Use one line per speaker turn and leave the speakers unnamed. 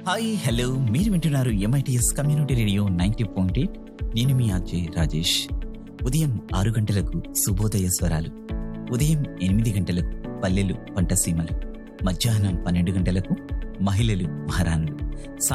Hi hello మీరు వింటున్నారు MITS community radio 90.8. నేను మీ అజయ్ రాజేష్. ఉదయం 6 గంటలకు శుభోదయ స్వరాలు, ఉదయం 8 గంటలకు పల్లెలు పంటసీమలు, మధ్యాహ్నం 12 గంటలకు మహిళలు మహారాణులు,